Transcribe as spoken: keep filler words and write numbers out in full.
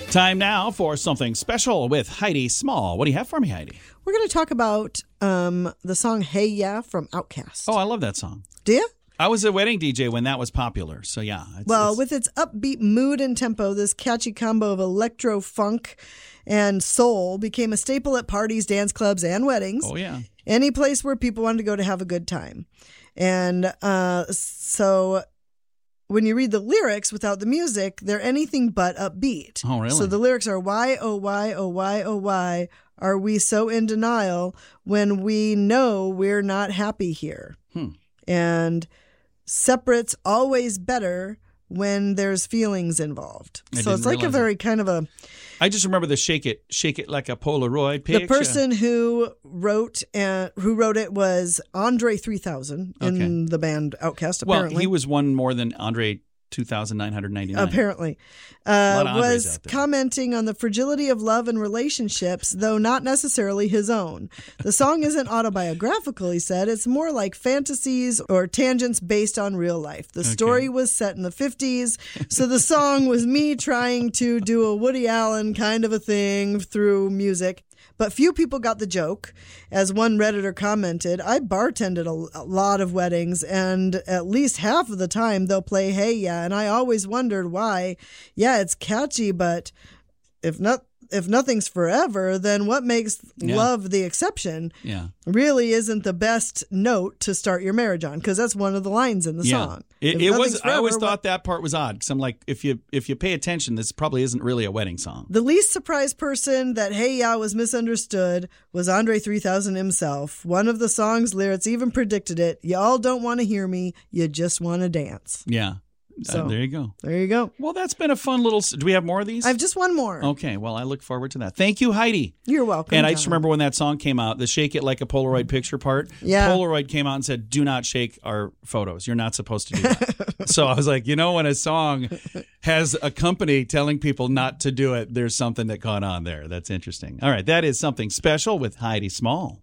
Time now for something special with Heidi Small. What do you have for me, Heidi? We're going to talk about um, the song Hey Ya from Outkast. Oh, I love that song. Do you? I was a wedding D J when that was popular, so yeah. It's, well, it's... with its upbeat mood and tempo, this catchy combo of electro, funk, and soul became a staple at parties, dance clubs, and weddings. Oh, yeah. Any place where people wanted to go to have a good time. And uh, so when you read the lyrics without the music, they're anything but upbeat. Oh, really? So the lyrics are, why, oh, why, oh, why, oh, why are we so in denial when we know we're not happy here? Hmm. And separate's always better when there's feelings involved. I so it's like a very kind of a... I just remember the shake it, shake it like a Polaroid picture. The person who wrote uh, who wrote it was Andre three thousand in Okay. the band Outkast, apparently. Well, he was one more than Andre two thousand nine hundred ninety-nine. Apparently. A Uh, lot of Andres was out there. commenting on the fragility of love and relationships, though not necessarily his own. The song isn't autobiographical, he said. It's more like fantasies or tangents based on real life. The story Okay. was set in the fifties, so the song was me trying to do a Woody Allen kind of a thing through music. But few people got the joke. As one Redditor commented, I bartended a, a lot of weddings, and at least half of the time they'll play Hey Ya, and I always wondered why. Yeah, it's catchy, but if not, if nothing's forever, then what makes Yeah. love the exception Yeah. really isn't the best note to start your marriage on, because that's one of the lines in the Yeah. song. It, If it was. nothing's I always forever, thought what- that part was odd because I'm like, if you if you pay attention, this probably isn't really a wedding song. The least surprised person that Hey Ya was misunderstood was Andre three thousand himself. One of the song's lyrics even predicted it. Y'all don't want to hear me. You just want to dance. Yeah. So- Uh, there you go. There you go. Well, that's been a fun little. Do we have more of these? I've just one more. Okay. Well, I look forward to that. Thank you, Heidi. You're welcome. And I just John. remember when that song came out, the shake it like a Polaroid picture part. Yeah. Polaroid came out and said, do not shake our photos. You're not supposed to do that. So I was like, you know, when a song has a company telling people not to do it, there's something that caught on there. That's interesting. All right. That is something special with Heidi Small.